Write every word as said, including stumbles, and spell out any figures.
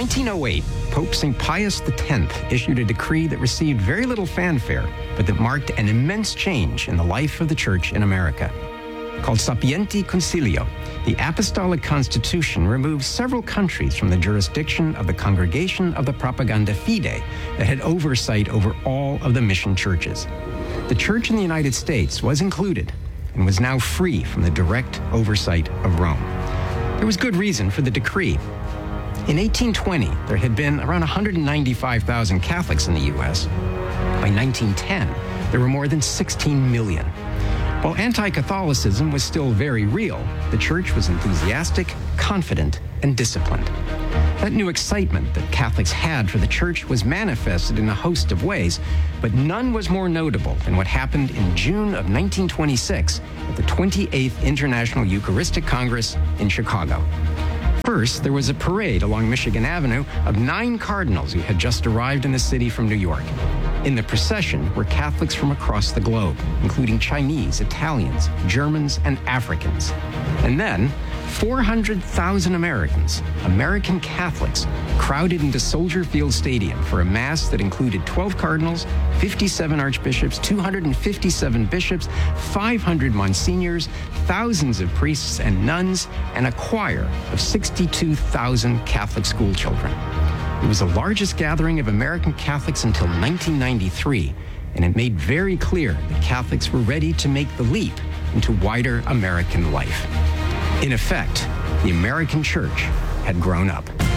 nineteen oh eight, Pope Saint Pius the tenth issued a decree that received very little fanfare, but that marked an immense change in the life of the Church in America. Called Sapienti Concilio, the Apostolic Constitution removed several countries from the jurisdiction of the Congregation of the Propaganda Fide that had oversight over all of the mission churches. The Church in the United States was included and was now free from the direct oversight of Rome. There was good reason for the decree. In eighteen twenty, there had been around one hundred ninety-five thousand Catholics in the U S. By nineteen ten, there were more than sixteen million. While anti-Catholicism was still very real, the Church was enthusiastic, confident, and disciplined. That new excitement that Catholics had for the Church was manifested in a host of ways, but none was more notable than what happened in June of nineteen twenty-six at the twenty-eighth International Eucharistic Congress in Chicago. First, there was a parade along Michigan Avenue of nine cardinals who had just arrived in the city from New York. In the procession were Catholics from across the globe, including Chinese, Italians, Germans, and Africans. And then, four hundred thousand Americans, American Catholics, crowded into Soldier Field Stadium for a mass that included twelve cardinals, fifty-seven archbishops, two hundred fifty-seven bishops, five hundred monsignors, thousands of priests and nuns, and a choir of sixty-two thousand Catholic school children. It was the largest gathering of American Catholics until nineteen ninety-three, and it made very clear that Catholics were ready to make the leap into wider American life. In effect, the American Church had grown up.